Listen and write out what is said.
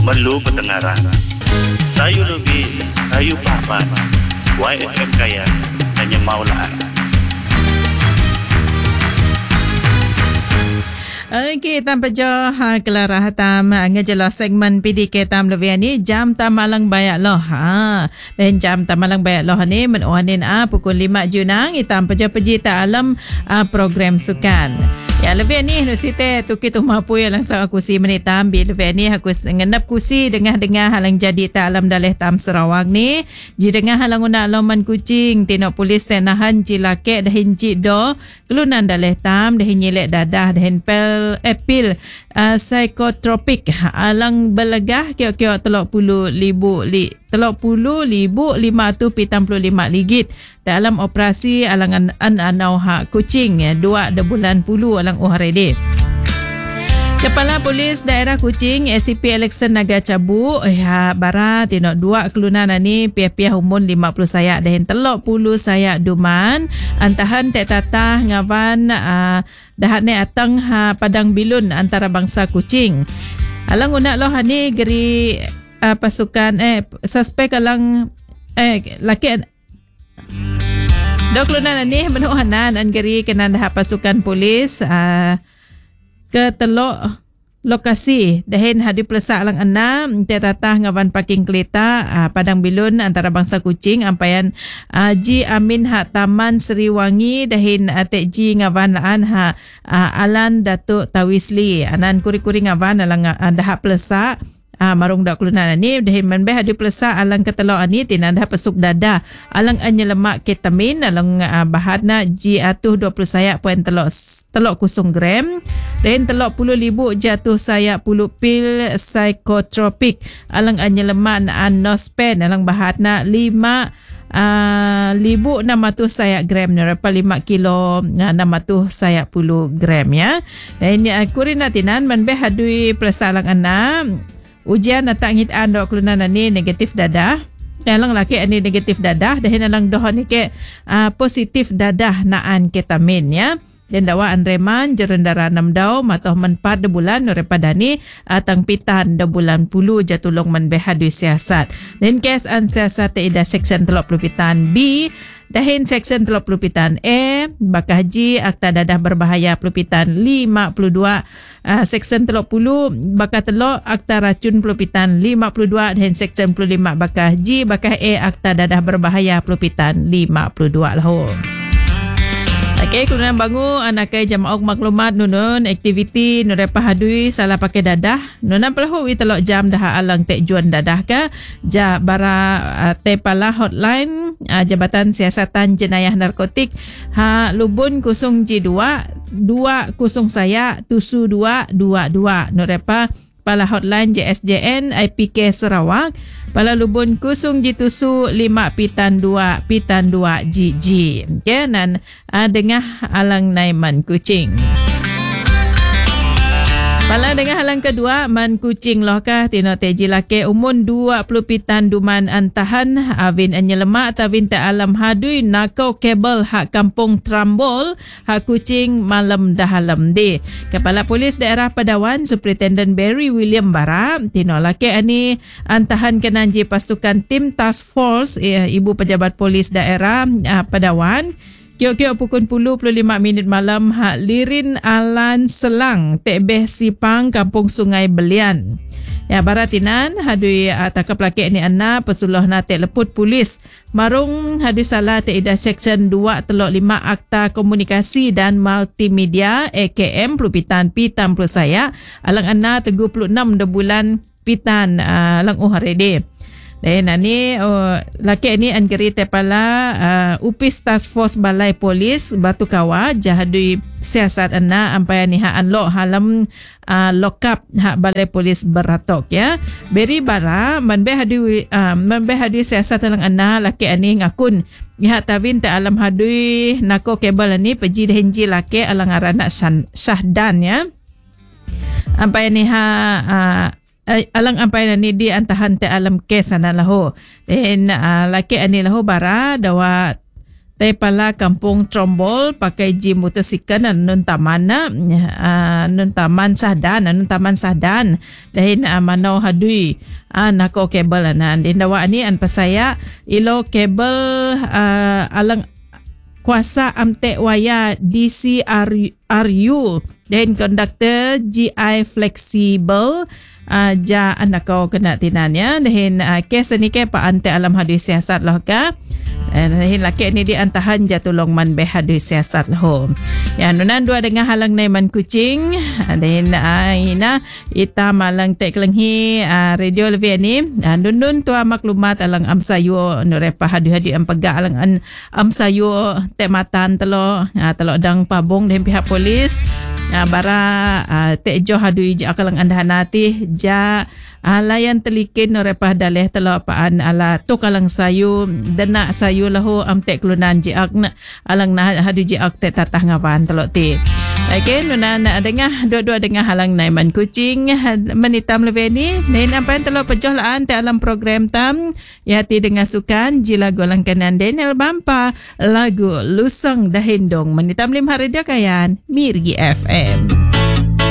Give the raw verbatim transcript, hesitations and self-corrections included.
Melu Betengara. Sayu lebih, sayu papan. Y F M kaya hanya maulah. Okey, tanpa jauh ha, Kelara Hatam ngejelas segmen P D K Tam Levian ni jam tamalang bayak loh. Ha. Dan jam tamalang bayak loh ni menuanin a pukul lima junang itam peja peji ta alam a, program sukan. Ya Levian ni nusite tu kita mampu yang langsung aku si menitam bi Levian ni aku ngenap kusi dengah-dengah halang jadi ta alam daleh tam Sarawak ni. Ji dengah halang una loman kucing tinok polis tenahan cilake dahin ji do kelunan daleh tam dahin nyilek dadah dahin pel epil uh, psikotropik alang belegah kio-kio telok puluh libu li telok puluh libu lima tu pitam puluh lima ligit dalam operasi alangan an anau hak kucing ya dua de bulan puluh alang uharede. Kepala Polis Daerah Kuching A C P Alexander Naga Cabu ya bara tinok dua kelunan ni pia-pia umun lima puluh sayak dahin telok puluh sayak duman antahan tek tatah ngawan uh, dahat ne atang ha padang bilun antara bangsa Kuching. Alang unak loh ni geri uh, pasukan eh suspek alang eh laki dok kelunan ni menuhanan an geri kenan dahat pasukan polis uh, ke telok lokasi dahin hadi pelesak alang enam te tatah ngawan parking kereta uh, padang bilun antara bangsa Kuching ampayan uh, Ji Amin hak Taman Seriwangi dahin uh, tek Ji ngawan laan hak uh, Alan Datuk Tawisli anan kuri-kuri ngawan alang uh, dahak pelesak Ah, marung dak kelunan ni dahin manbeh hadi pelesa alang ketelok ani tinandah pesuk dada alang anya lemak ketamin alang uh, bahatna ji atuh dua puluh sayak poin telok telok kusung gram dahin telok puluh libu jatuh sayak puluh pil psikotropik alang anya lemak naan nospen alang bahatna lima Uh, libu enam ratus sayak gram nerapa lima kilo enam ratus sayak puluh gram ya. Dan ini kurin natinan manbeh hadui pelesalang enam ujian datang hitaan dok kelunan ni negatif dadah. Dalang laki ni negatif dadah dahin alang doh ni ke uh, positif dadah naan ketamin ya. Dan dakwaan reman jerendara enam dau matoh menpat de bulan norepadani atang pitan de bulan puluh jatulong manbeh hadui siasat. Dan kes an siasat ida section telok puluh pitan B dahin section telok puluh pitan E bakah haji akta dadah berbahaya puluh pitan lima puluh dua uh, section telok puluh bakah telok akta racun puluh pitan lima puluh dua dahin section puluh lima bakah haji bakah E akta dadah berbahaya puluh pitan lima puluh dua lah. Okey, kemudian bangu anakai jamaah maklumat nunun aktiviti nurepa hadui salah pakai dadah. Nunan pelahu wi telok jam dah alang tek juan dadah ka. Ja bara uh, tepala hotline uh, Jabatan Siasatan Jenayah Narkotik ha lubun kusung J dua dua kusung saya tusu dua dua dua nurepa pala hotline J S J N I P K Sarawak pala lubun kusung jitusu lima pitan dua pitan dua G G okay, dan uh, dengah alang naiman Kuching. Pala dengan halang kedua man Kuching loh kah tino teji lake umun dua puluh pitan duman antahan avin anya lemak tavin ta alam hadui nakau kabel hak kampung Trambol hak Kuching malam dahalam de. Kepala Polis Daerah Padawan Superintendent Barry William Bara tino lake ani antahan kenanji pasukan tim task force eh, Ibu Pejabat Polis Daerah uh, Padawan kio-kio pukul sepuluh puluh lima minit malam hak Lirin Alan Selang Tekbeh Sipang Kampung Sungai Belian. Ya baratinan hadui uh, takap laki ni anna pesuloh na tek leput polis marung hadis salah tek ida section dua telok lima akta komunikasi dan multimedia A K M pelupitan pitam puluh saya alang anna tiga puluh enam de bulan pitan uh, alang uharede. Dan ani oh, laki ni angkeri tepala uh, Upis Task Force Balai Polis Batu Kawa jahadui siasat anna ampai ni hak unlock halam uh, lokap hak Balai Polis Beratok ya. Beri bara manbe hadui uh, manbe hadui siasat alang anna laki ani ngakun hak tawin ta alam hadui nako kabel ni peji henji laki alang arana Syahdan ya. Ampai ni ha uh, alang ampai ni di antahan te alam kes ana lahu. Den uh, laki ani lahu bara dawa tay pala kampung Trombol pakai ji motosikal nun taman na uh, nun taman sahdan nun taman sahdan dahin uh, manau hadui uh, nako kabel anan din dawa ni an pasaya ilo kabel uh, alang kuasa amte waya D C R U dan konduktor G I flexible uh, ja anak kau kena tinanya dan uh, kes ni ke pa ante alam hadui siasat lah ka dan laki ni di antahan jatulong man be hadui siasat lah ya nunan dua dengan halang nai man kucing dan uh, ina ita malang tek lenghi uh, radio lebih ni uh, nun tua maklumat alang amsayu nurepa hadui-hadui am pega alang an amsayu tematan telo uh, telo dang pabong dan pihak polis Uh, bara uh, tejo hadui ja akalang andahan nati ja uh, layan telikin no repah daleh telo paan ala tu kalang sayu dana sayu lahu am tek klunan ja ak na alang na hadui ja ak te tatah ngapan telo ti okay nuna na dengar dua-dua dengar halang naiman kucing menitam lebih ni nain apa yang telo pejoh laan te alam program tam ya ti dengar sukan jila golang kanan Daniel Bampa lagu Lusang Dahindong menitam lim hari dia kayan Mirgi F M.